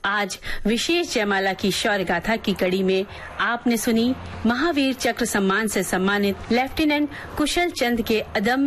आज विशेष जयमाला की शौर्य गाथा की कड़ी में आपने सुनी महावीर चक्र सम्मान से सम्मानित लेफ्टिनेंट कुशल चंद के अदम्य